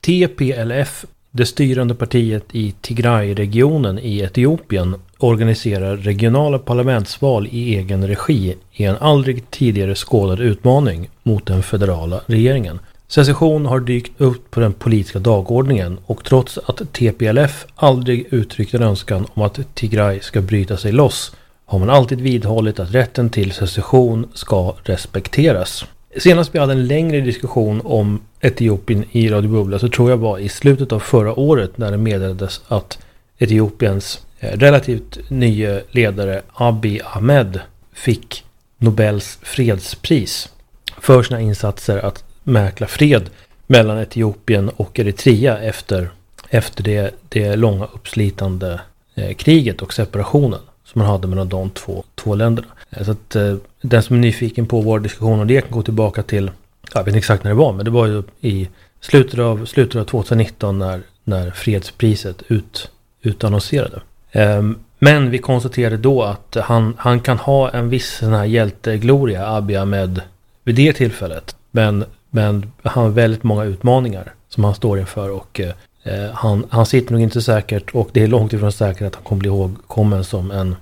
TPLF, det styrande partiet i Tigray-regionen i Etiopien, organiserar regionala parlamentsval i egen regi i en aldrig tidigare skådad utmaning mot den federala regeringen. Secession har dykt upp på den politiska dagordningen och trots att TPLF aldrig uttryckt en önskan om att Tigray ska bryta sig loss har man alltid vidhållit att rätten till secession ska respekteras. Senast vi hade en längre diskussion om Etiopien i Radio Bubbla så tror jag var i slutet av förra året när det meddelades att Etiopiens relativt nya ledare Abiy Ahmed fick Nobels fredspris för sina insatser att mäkla fred mellan Etiopien och Eritrea efter det långa uppslitande kriget och separationen som man hade mellan de två länderna. Så att den som är nyfiken på vår diskussion om det kan gå tillbaka till, jag vet inte exakt när det var, men det var ju i slutet av 2019 när fredspriset utannonserade. Men vi konstaterade då att han kan ha en viss sån här hjältegloria, Abiy Ahmed, vid det tillfället. Men han har väldigt många utmaningar som han står inför och han sitter nog inte säkert och det är långt ifrån säkert att han kommer bli ihågkommen som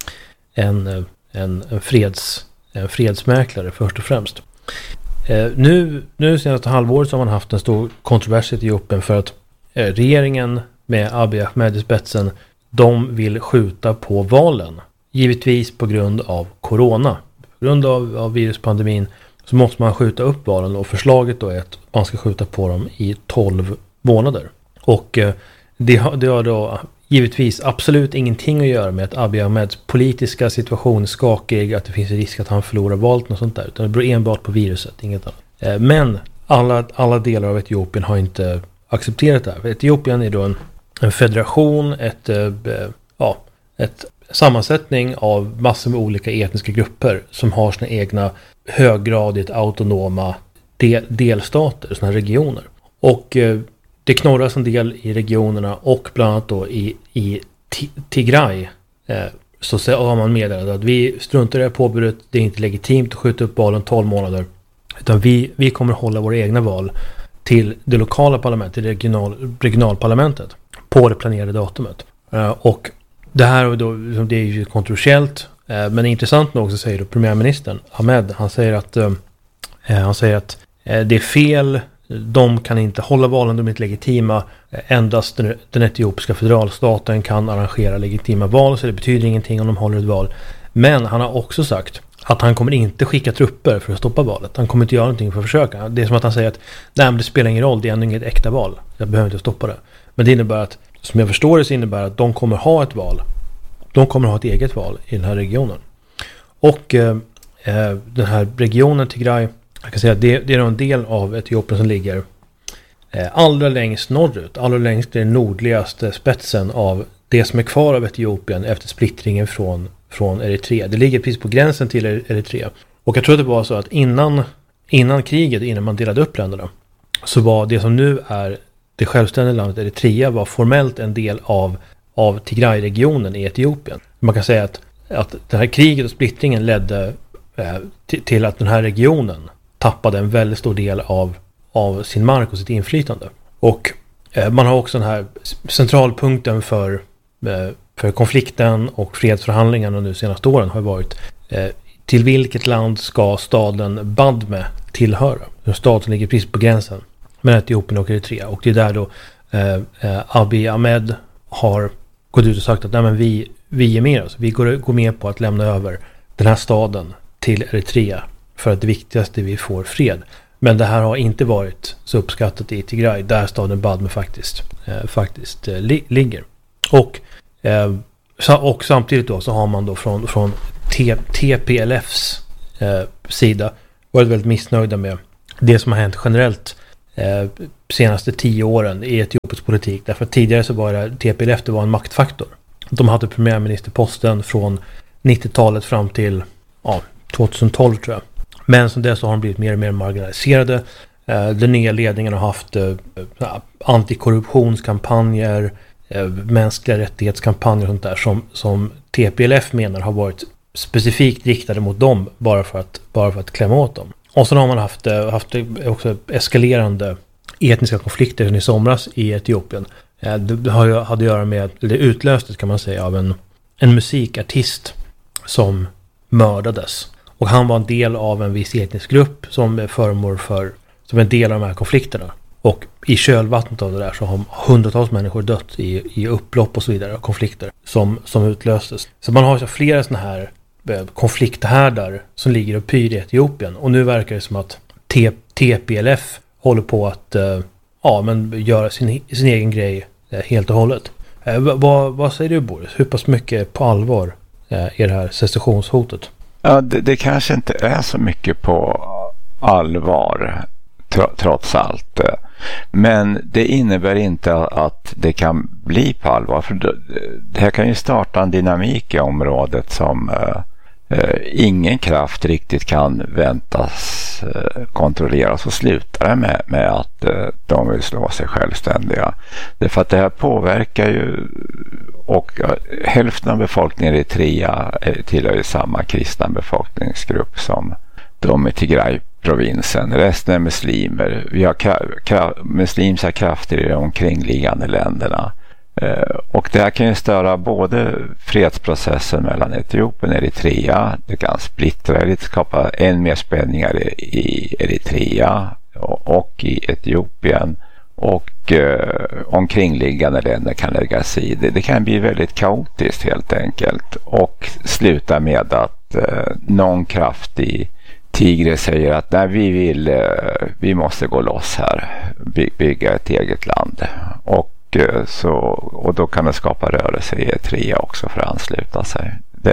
en fredsmäklare först och främst. Nu senaste halvåret så har man haft en stor kontrovers i Etiopien för att regeringen med Abiy Ahmed i spetsen, de vill skjuta på valen. Givetvis på grund av corona. På grund av viruspandemin så måste man skjuta upp valen och förslaget då är att man ska skjuta på dem i 12 månader. Och det har då givetvis absolut ingenting att göra med att Abiy Ahmeds politiska situation är skakig, att det finns risk att han förlorar valet och sånt där, utan det beror enbart på viruset, inget annat. Men alla delar av Etiopien har inte accepterat det här. För Etiopien är då en federation, ett sammansättning av massor med olika etniska grupper som har sina egna höggradigt autonoma delstater, såna regioner. Och det knorras en del i regionerna och bland annat då i Tigray så har man meddelat att vi struntar i det här påbudet, det är inte legitimt att skjuta upp valen 12 månader utan vi kommer hålla våra egna val till det lokala parlamentet, regionalparlamentet på det planerade datumet. Och det här då, det är ju kontroversiellt, men intressant nog så säger då premiärministern Ahmed, han säger att det är fel, de kan inte hålla valen, de är inte legitima, endast den etiopiska federalstaten kan arrangera legitima val, så det betyder ingenting om de håller ett val. Men han har också sagt att han kommer inte skicka trupper för att stoppa valet. Han kommer inte göra någonting för att försöka. Det är som att han säger att nej, men det spelar ingen roll, det är ändå inget äkta val. Jag behöver inte stoppa det. Men det innebär att, som jag förstår det, så innebär att de kommer ha ett val. De kommer ha ett eget val i den här regionen. Och den här regionen Tigray, jag kan säga att det är en del av Etiopien som ligger allra längst norrut. Allra längst den nordligaste spetsen av det som är kvar av Etiopien efter splittringen från Eritrea. Det ligger precis på gränsen till Eritrea. Och jag tror att det var så att innan kriget, innan man delade upp länderna, så var det som nu är det självständiga landet Eritrea var formellt en del av Tigray-regionen i Etiopien. Man kan säga att det här kriget och splittringen ledde till att den här regionen tappade en väldigt stor del av sin mark och sitt inflytande. Och man har också den här centralpunkten för konflikten och fredsförhandlingarna nu senaste åren har varit till vilket land ska staden Badme tillhöra. En stad som ligger precis på gränsen mellan Etiopien och Eritrea. Och det är där då Abiy Ahmed har gått ut och sagt att nej, men vi är med oss. Vi går med på att lämna över den här staden till Eritrea för att det viktigaste vi får fred. Men det här har inte varit så uppskattat i Tigray där staden Badme faktiskt ligger. Och samtidigt då så har man då från TPLFs sida varit väldigt missnöjda med det som har hänt generellt senaste 10 åren i etiopisk politik. Därför att tidigare så var det TPLF, det var en maktfaktor. De hade premiärministerposten från 90-talet fram till 2012 tror jag. Men som det så har de blivit mer och mer marginaliserade. Den nya ledningen har haft antikorruptionskampanjer, mänskliga rättighetskampanjer och sånt där som TPLF menar har varit specifikt riktade mot dem bara för att klämma åt dem. Och sen har man haft också eskalerande etniska konflikter i somras i Etiopien. Det hade att göra med, eller utlöstes kan man säga, av en musikartist som mördades. Och han var en del av en viss etnisk grupp som är föremål för, som en del av de här konflikterna. Och i kölvattnet av det där så har hundratals människor dött i upplopp och så vidare, konflikter som utlöstes. Så man har så flera sådana här konflikthärdar som ligger och pyr i Etiopien. Och nu verkar det som att TPLF håller på att göra sin egen grej helt och hållet. Vad säger du, Boris? Hur pass mycket på allvar är det här secessionshotet? Ja, det kanske inte är så mycket på allvar trots allt. Men det innebär inte att det kan bli på allvar. För det här kan ju starta en dynamik i området som ingen kraft riktigt kan väntas kontrolleras, och slutar med att de vill slå sig självständiga. Därför att det här påverkar ju, och hälften av befolkningen i Eritrea tillhör ju samma kristna befolkningsgrupp som de i Tigray-provinsen. Resten är muslimer. Vi har muslimska krafter i de omkringliggande länderna. Och det här kan ju störa både fredsprocessen mellan Etiopien och Eritrea. Det kan splittra, det skapa än mer spänningar i Eritrea och i Etiopien. Och omkringliggande länder kan läggas i. Det kan bli väldigt kaotiskt helt enkelt. Och sluta med att någon kraft i Tigre säger att nej, vi måste gå loss här. Bygga ett eget land. Och då kan det skapa rörelse i Eritrea också för att ansluta sig.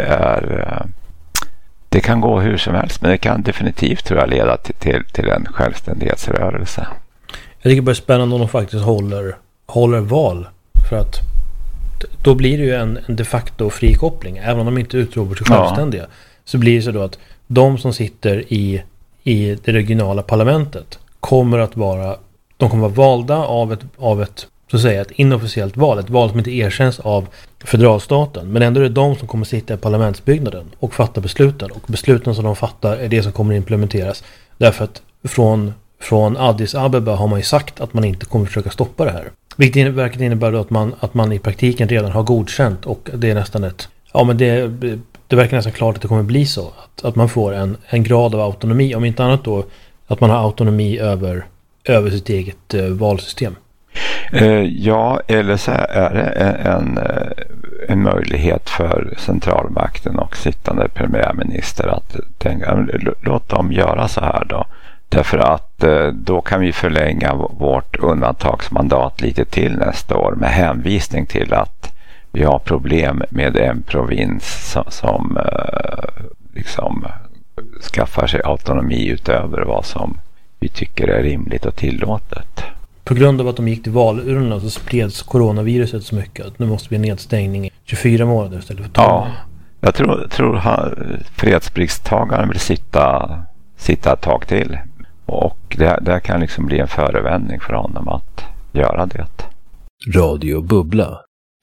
Det kan gå hur som helst, men det kan definitivt, tror jag, leda till en självständighetsrörelse. Jag tycker bara det är spännande om de faktiskt håller val, för att då blir det ju en de facto frikoppling. Även om de inte utropar sig självständiga, så blir det så då att de som sitter i det regionala parlamentet kommer att vara valda av ett så att säga ett inofficiellt val, ett val som inte erkänns av federalstaten, men ändå är det de som kommer sitta i parlamentsbyggnaden och fatta besluten, och besluten som de fattar är det som kommer implementeras, därför att från Addis Abeba har man ju sagt att man inte kommer försöka stoppa det här. Vilket innebär då att man i praktiken redan har godkänt, och det är nästan det verkar nästan klart att det kommer bli så att man får en grad av autonomi, om inte annat då att man har autonomi över sitt eget valsystem. Ja, eller så är det en möjlighet för centralmakten och sittande premiärminister att tänka, låt dem göra så här då. Därför att då kan vi förlänga vårt undantagsmandat lite till nästa år med hänvisning till att vi har problem med en provins som liksom skaffar sig autonomi utöver vad som vi tycker är rimligt och tillåtet. På grund av att de gick till valurnorna så spreds coronaviruset så mycket att nu måste vi nedstängning i 24 månader istället för 12 månader. Jag tror fredspristagaren vill sitta ett tag till. Och det kan liksom bli en förevändning för honom att göra det. Radio Bubbla.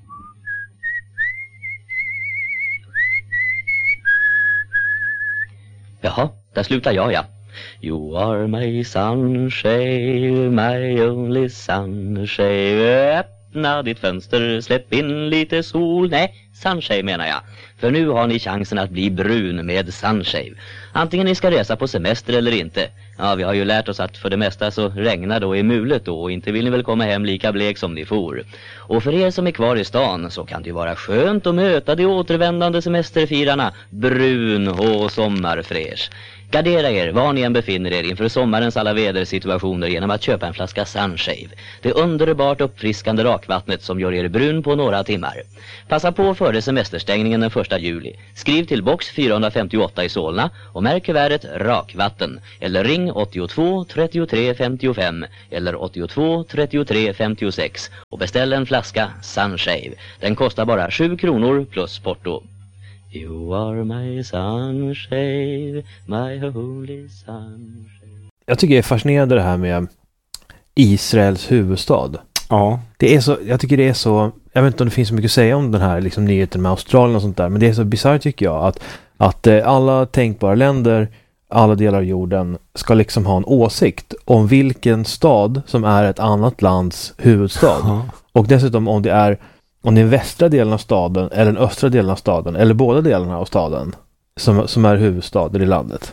Jaha, där slutar jag, ja. You are my sunshine, my only sunshine. Öppna ditt fönster, släpp in lite sol. Nej, sunshine menar jag. För nu har ni chansen att bli brun med sunshine. Antingen ni ska resa på semester eller inte. Ja, vi har ju lärt oss att för det mesta så regnar då i mulet då, och inte vill ni väl komma hem lika blek som ni for. Och för er som är kvar i stan så kan det ju vara skönt att möta de återvändande semesterfirarna brun och sommarfräsch. Gardera er var ni än befinner er inför sommarens alla vädersituationer genom att köpa en flaska Sunshave. Det underbart uppfriskande rakvattnet som gör er brun på några timmar. Passa på före semesterstängningen den 1 juli. Skriv till box 458 i Solna och märk kuvertet rakvatten. Eller ring 82 33 55 eller 82 33 56 och beställ en flaska Sunshave. Den kostar bara 7 kronor plus porto. You are my sunshine, my holy sunshine. Jag tycker det är fascinerande det här med Israels huvudstad. Ja. Det är så, jag tycker det är så, jag vet inte om det finns så mycket att säga om den här liksom, nyheten med Australien och sånt där, men det är så bisarrt tycker jag att alla tänkbara länder alla delar av jorden ska liksom ha en åsikt om vilken stad som är ett annat lands huvudstad. Och dessutom om det är västra delen av staden eller den östra delen av staden eller båda delarna av staden som är huvudstaden i landet.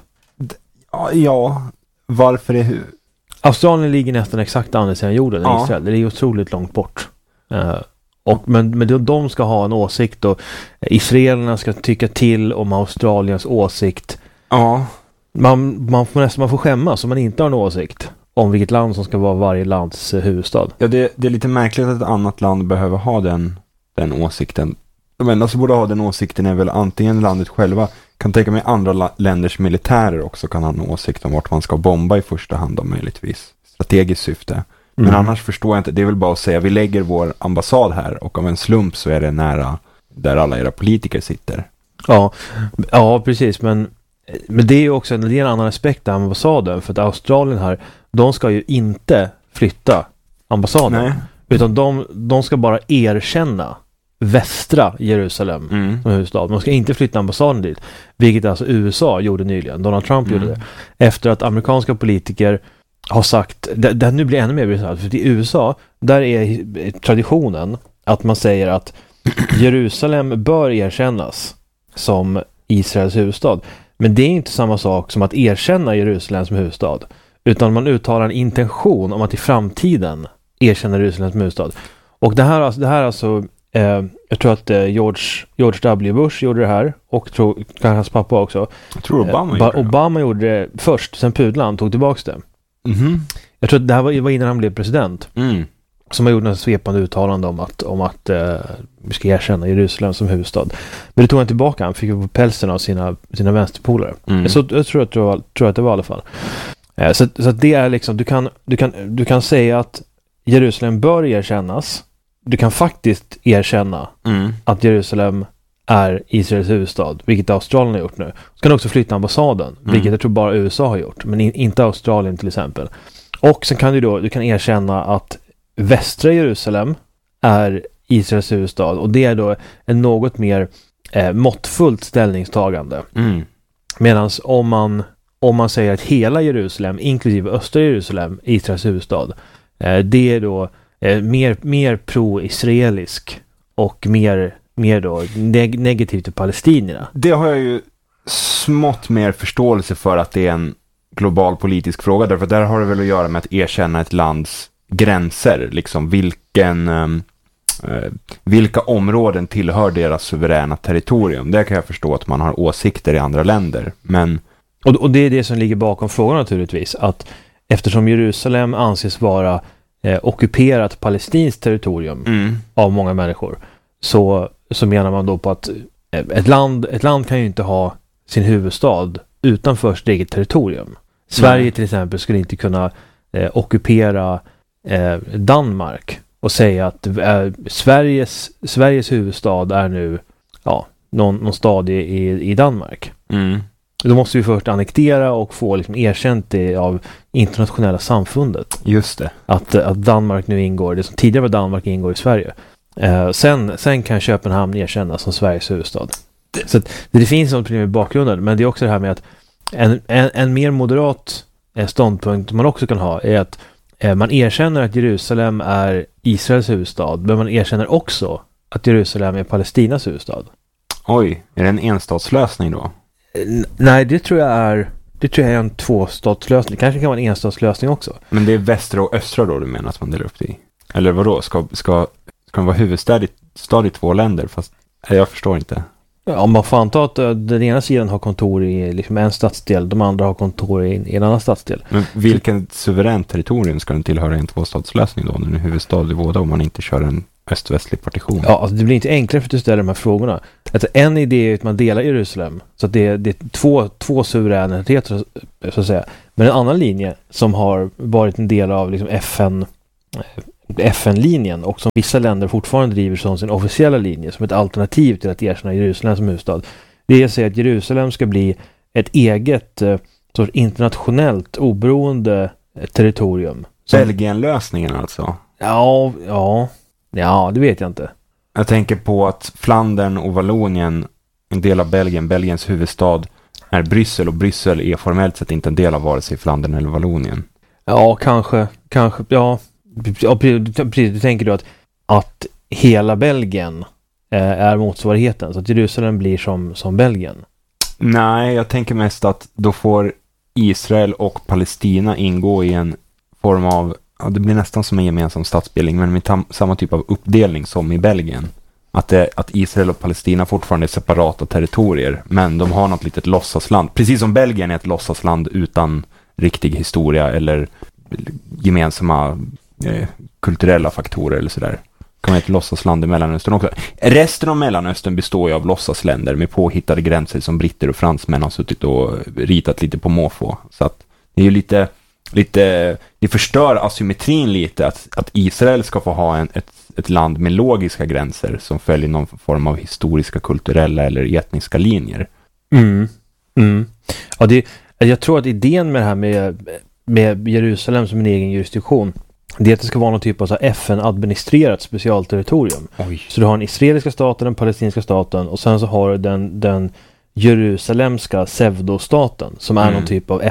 Ja, varför är Australien ligger nästan exakt andra sidan jorden än Israel. Det är otroligt långt bort. Men de ska ha en åsikt och israelerna ska tycka till om Australiens åsikt. Ja. Man får skämmas om man inte har en åsikt om vilket land som ska vara varje lands huvudstad. Ja, det är lite märkligt att ett annat land behöver ha den åsikten. De enda som borde ha den åsikten är väl antingen landet själva. Kan tänka mig andra länders militärer också kan ha en åsikt om vart man ska bomba i första hand om möjligtvis. Strategiskt syfte. Men annars förstår jag inte. Det är väl bara att säga vi lägger vår ambassad här och av en slump så är det nära där alla era politiker sitter. Ja, precis. Men det är ju också en annan aspekt av ambassaden. För att Australien här, de ska ju inte flytta ambassaden. Nej. Utan de ska bara erkänna västra Jerusalem som huvudstad. De ska inte flytta ambassaden dit. Vilket alltså USA gjorde nyligen. Donald Trump gjorde det. Efter att amerikanska politiker har sagt, det nu blir ännu mer bisarrt, för i USA, där är traditionen att man säger att Jerusalem bör erkännas som Israels huvudstad. Men det är inte samma sak som att erkänna Jerusalem som huvudstad. Utan man uttalar en intention om att i framtiden erkänna Jerusalem som huvudstad. Och det här alltså jag tror att George W. Bush gjorde det här och kanske hans pappa också. Jag tror Obama gjorde det först, sen Pudland tog tillbaka det. Jag tror att det här var innan han blev president. Som har gjort en svepande uttalande om att vi ska erkänna Jerusalem som huvudstad. Men det tog han tillbaka. Han fick på pälsen av sina vänsterpolare. Så jag tror att det var i alla fall. Så att det är liksom, du kan säga att Jerusalem bör erkännas. Du kan faktiskt erkänna att Jerusalem är Israels huvudstad, vilket Australien har gjort nu. Så kan du också flytta ambassaden, vilket jag tror bara USA har gjort, men inte Australien till exempel. Och sen kan du kan erkänna att västra Jerusalem är Israels huvudstad, och det är då en något mer måttfullt ställningstagande. Medan om man säger att hela Jerusalem, inklusive östra Jerusalem, är Israels huvudstad, det är då mer pro-israelisk och mer då negativt till palestinierna. Det har jag ju smått mer förståelse för att det är en global politisk fråga, därför där har det väl att göra med att erkänna ett lands gränser, liksom vilka områden tillhör deras suveräna territorium. Där kan jag förstå att man har åsikter i andra länder, men och det är det som ligger bakom frågan naturligtvis, att eftersom Jerusalem anses vara ockuperat palestinskt territorium av många människor, så menar man då på att ett land kan ju inte ha sin huvudstad utanför sitt eget territorium. Sverige till exempel skulle inte kunna ockupera Danmark och säga att Sveriges huvudstad är nu någon stad i Danmark. Då måste vi först annektera och få liksom erkänt det av internationella samfundet. Just det. Att Danmark nu ingår, det som tidigare var Danmark ingår i Sverige. Sen kan Köpenhamn erkännas som Sveriges huvudstad. Så att det finns något problem i bakgrunden, men det är också det här med att en mer moderat ståndpunkt man också kan ha är att man erkänner att Jerusalem är Israels huvudstad, men man erkänner också att Jerusalem är Palestinas huvudstad. Oj, är det en enstatslösning då? Nej, det tror jag är en tvåstatslösning. Det kanske kan vara en enstatslösning också. Men det är västra och östra då du menar att man delar upp det i? Eller vadå? Ska de vara huvudstad i två länder? Fast jag förstår inte. Ja, man får anta att den ena sidan har kontor i liksom en stadsdel, de andra har kontor i en annan stadsdel. Men vilken suveränt territorium ska den tillhöra i en tvåstatslösning då? När den är huvudstad i båda, om man inte kör en öst-västlig partition. Ja, alltså det blir inte enklare för att du ställer de här frågorna. Alltså en idé är att man delar Jerusalem, så att det är två suveräniteter så att säga. Men en annan linje som har varit en del av liksom FN-linjen och som vissa länder fortfarande driver som sin officiella linje som ett alternativ till att erkänna Jerusalem som huvudstad, det är att säga att Jerusalem ska bli ett eget sorts internationellt oberoende territorium. Belgien-lösningen alltså? Ja, det vet jag inte. Jag tänker på att Flandern och Vallonien, en del av Belgiens huvudstad, är Bryssel, och Bryssel är formellt sett inte en del av vare sig Flandern eller Vallonien. Ja, kanske, ja, precis, du tänker du att hela Belgien är motsvarigheten, så att Jerusalem blir som Belgien? Nej, jag tänker mest att då får Israel och Palestina ingå i en form av, ja, det blir nästan som en gemensam statsbildning, men med samma typ av uppdelning som i Belgien. Att Israel och Palestina fortfarande är separata territorier, men de har något litet låtsasland. Precis som Belgien är ett låtsasland utan riktig historia eller gemensamma kulturella faktorer eller sådär. Kan vara ett låtsasland i Mellanöstern också. Resten av Mellanöstern består ju av låtsasländer med påhittade gränser som britter och fransmän har suttit och ritat lite på måfå. Så att det är ju lite det förstör asymmetrin lite att Israel ska få ha ett land med logiska gränser som följer någon form av historiska, kulturella eller etniska linjer. Ja, jag tror att idén med det här med Jerusalem som en egen jurisdiktion, det är att det ska vara någon typ av så FN-administrerat specialterritorium. Oj. Så du har den israeliska staten, den palestinska staten, och sen så har du den jerusalemska pseudostaten som är någon typ av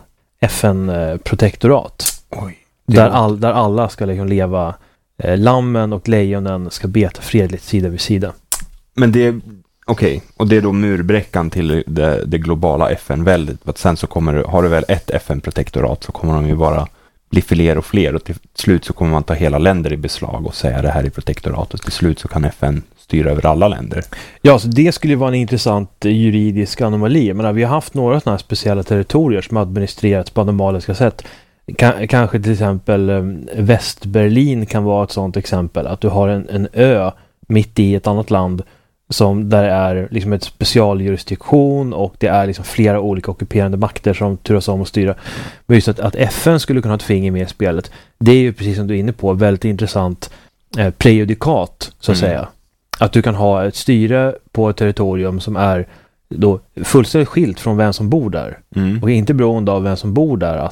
FN-protektorat. Oj. Där alla ska liksom leva, lammen och lejonen ska beta fredligt sida vid sida. Men det okej, och det är då murbräckan till det globala FN-väldet. För att sen så har du väl ett FN-protektorat, så kommer de ju bara bli fler och fler, och till slut så kommer man ta hela länder i beslag och säga det här är protektoratet. Till slut så kan FN styra över alla länder. Ja, så det skulle ju vara en intressant juridisk anomali. Men vi har haft några sådana här speciella territorier som administrerats på anomaliska sätt. Kanske till exempel Västberlin kan vara ett sådant exempel. Att du har en ö mitt i ett annat land där det är liksom ett specialjurisdiktion och det är liksom flera olika ockuperande makter som turas om att styra. Men just att FN skulle kunna ha ett finger med i spelet, det är ju precis som du är inne på väldigt intressant prejudikat så att säga. Att du kan ha ett styre på ett territorium som är då fullständigt skilt från vem som bor där. Och inte beroende av vem som bor där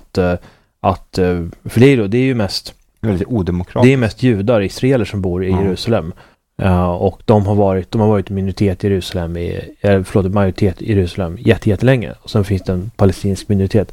för det är ju mest väldigt odemokratiskt. Det är mest judar, israeler som bor i Jerusalem. Och de har varit minoritet i Jerusalem majoritet i Jerusalem jättelänge. Och sen finns det en palestinsk minoritet.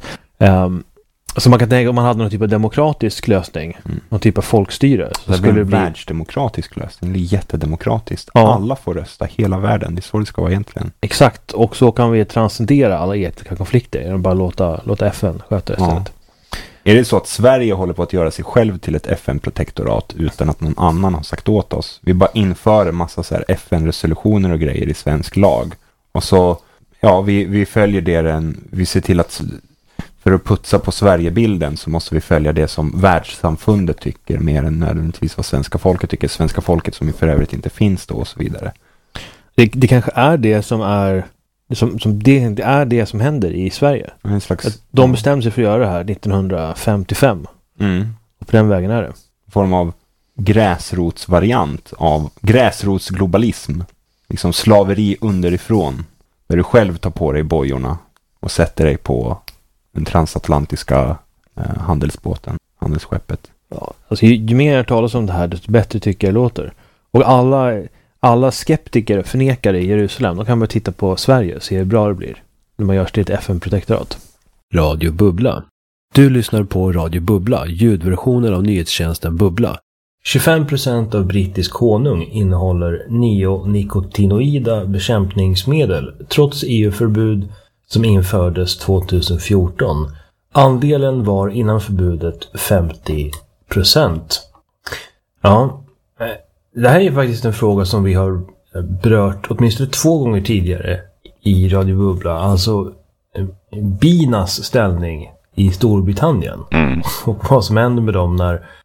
Så man kan tänka om man hade någon typ av demokratisk lösning, någon typ av folkstyre, så det skulle det bli världsdemokratisk lösning. Det är jättedemokratiskt. Ja. Alla får rösta, hela världen. Det är så det ska vara egentligen. Exakt, och så kan vi transcendera alla etniska konflikter genom bara låta FN sköta det istället. Är det så att Sverige håller på att göra sig själv till ett FN-protektorat utan att någon annan har sagt åt oss? Vi bara inför en massa så här FN-resolutioner och grejer i svensk lag. Och så, vi följer det. Vi ser till att för att putsa på Sverigebilden så måste vi följa det som världssamfundet tycker mer än nödvändigtvis vad svenska folket tycker. Svenska folket som ju för övrigt inte finns då och så vidare. Det kanske är det som är... Det är det som händer i Sverige. En slags, de bestämde sig för att göra det här 1955. Och på den vägen är det. En form av gräsrotsvariant av gräsrotsglobalism. Liksom slaveri underifrån. Där du själv tar på dig bojorna och sätter dig på den transatlantiska handelsskeppet. Ja, alltså ju mer jag talar om det här, desto bättre tycker jag det låter. Och alla skeptiker och förnekare i Jerusalem, de kan bara titta på Sverige och se hur bra det blir när man görs till ett FN-protektorat. Radio Bubbla. Du lyssnar på Radio Bubbla, ljudversionen av nyhetstjänsten Bubbla. 25% av brittisk honung innehåller neonikotinoida bekämpningsmedel trots EU-förbud som infördes 2014. Andelen var innan förbudet 50%. Ja, det här är faktiskt en fråga som vi har berört åtminstone 2 gånger tidigare i Radio Bubbla. Alltså binas ställning i Storbritannien. Och vad som händer med dem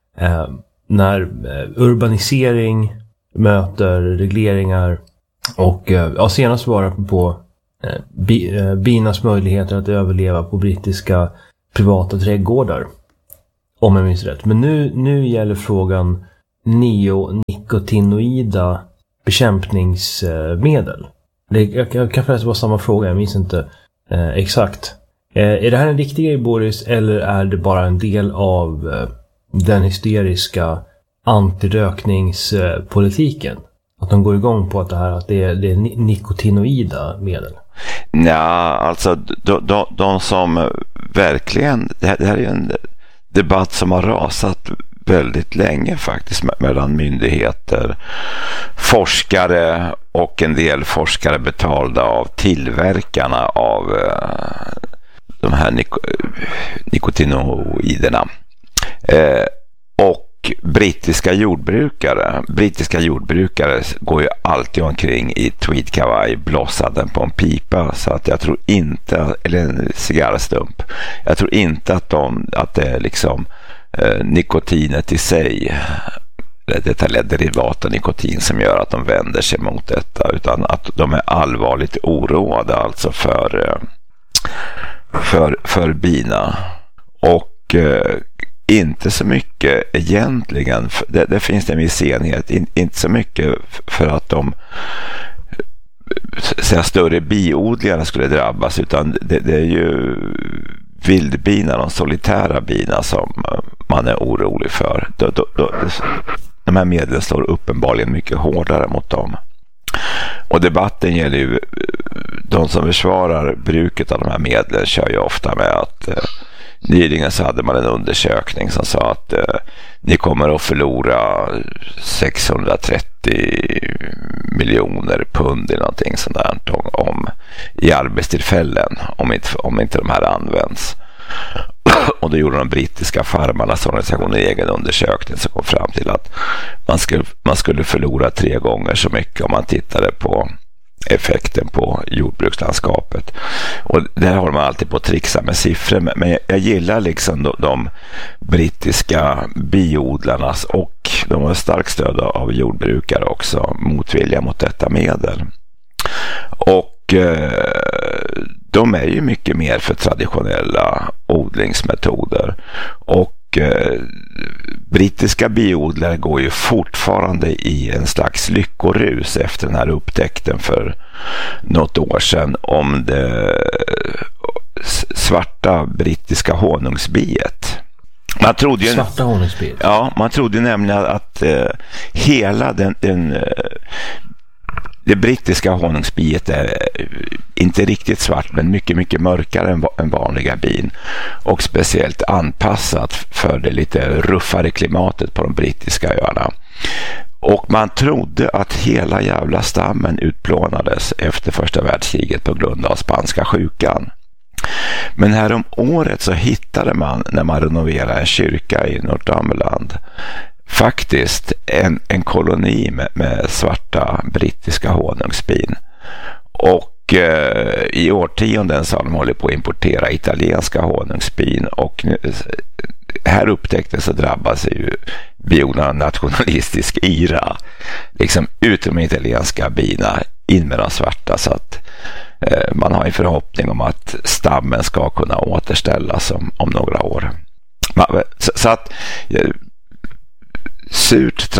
när urbanisering möter regleringar. Och senast var det på binas möjligheter att överleva på brittiska privata trädgårdar. Om jag minns rätt. Men nu gäller frågan neonikotinoida bekämpningsmedel. Jag kan förresten vara samma fråga, jag minns inte exakt. Är det här en riktig grej, Boris, eller är det bara en del av den hysteriska antirökningspolitiken? Att de går igång på att det är nikotinoida medel? Ja, alltså de som verkligen, det här är en debatt som har rasat väldigt länge faktiskt mellan myndigheter, forskare och en del forskare betalda av tillverkarna av de här nikotinoiderna och brittiska jordbrukare. Brittiska jordbrukare går ju alltid omkring i tweedkavaj blossade på en pipa, så att jag tror inte, eller en cigarrstump, jag tror inte att det är liksom nikotinet i sig, detta derivat av nikotin som gör att de vänder sig mot detta, utan att de är allvarligt oroade alltså för bina. Och inte så mycket egentligen, det finns det en viss enhet, inte så mycket för att de större biodlingarna skulle drabbas, utan det är ju vildbina, de solitära bina som man är orolig för. De här medlen slår uppenbarligen mycket hårdare mot dem. Och debatten gäller ju, de som försvarar bruket av de här medlen kör ju ofta med att nyligen så hade man en undersökning som sa att ni kommer att förlora 630 miljoner pund eller någonting sånt där i arbetstillfällen om inte de här används. Och då gjorde de brittiska farmarnas organisation en egen undersökning som kom fram till att man skulle förlora 3 gånger så mycket om man tittade på effekten på jordbrukslandskapet. Och där har man alltid på att trixa med siffror, men jag gillar liksom de brittiska biodlarnas, och de har starkt stöd av jordbrukare också, motvilja mot detta medel. Och de är ju mycket mer för traditionella odlingsmetoder, och brittiska biodlare går ju fortfarande i en slags lyckorus efter den här upptäckten för något år sedan om det svarta brittiska honungsbiet. Man trodde ju, svarta honungsbiet? Ja, man trodde nämligen att hela det brittiska honungsbiet är inte riktigt svart, men mycket, mycket mörkare än vanliga bin, och speciellt anpassat för det lite ruffare klimatet på de brittiska öarna. Och man trodde att hela jävla stammen utplånades efter första världskriget på grund av spanska sjukan. Men här om året så hittade man, när man renoverade en kyrka i Northumberland, faktiskt en koloni med svarta brittiska honungsbin. Och i årtionden så har de hållit på att importera italienska honungsbin, och här upptäcktes så drabbas ju biodlarna nationalistisk ira. Liksom ut de italienska bina, in med de svarta, så att man har en förhoppning om att stammen ska kunna återställas om några år. Så att det surt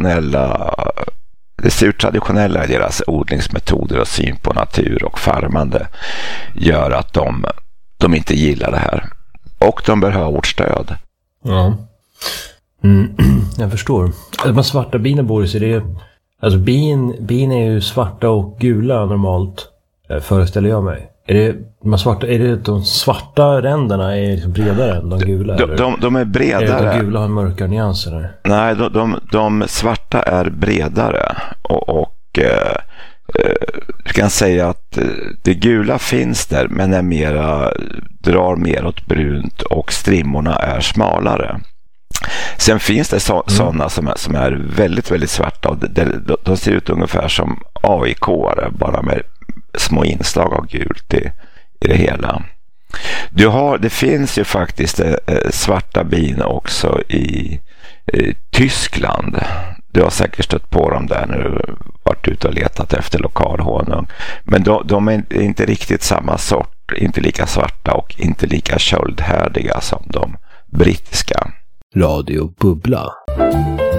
traditionella i deras odlingsmetoder och syn på natur och farmande gör att de inte gillar det här. Och de bör ha vårt stöd. Ja. Jag förstår. De svarta bina, Boris, är det... Alltså bin är ju svarta och gula normalt, föreställer jag mig. Är det de svarta ränderna är liksom bredare än de gula? De är bredare. Är det de gula har mörkare nyanser där? Nej, de svarta är bredare. Och jag kan säga att det gula finns där, men drar mer åt brunt, och strimmorna är smalare. Sen finns det sådana som är väldigt, väldigt svarta, och de ser ut ungefär som AIK-are, bara med små inslag av gult i det hela. Det finns ju faktiskt svarta bin också i Tyskland. Du har säkert stött på dem där när du varit ute och letat efter lokal honung. Men de är inte riktigt samma sort, inte lika svarta och inte lika köldhärdiga som de brittiska. Radio Bubbla.